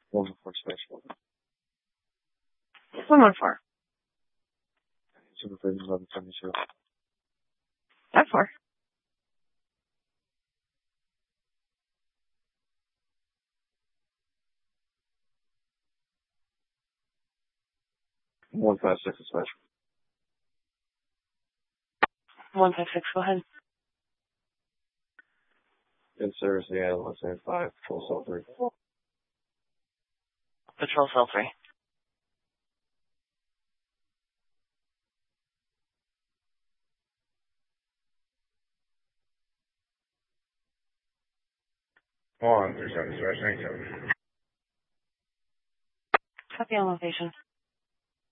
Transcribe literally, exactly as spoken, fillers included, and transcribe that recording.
One before special. One one four. Supervision eleven seventy-two. That four. One five six is special. One five six. Go ahead. Good service, yeah, let's say five, full cell three. Patrol cell three. One three seven special. Thank you. Copy on location.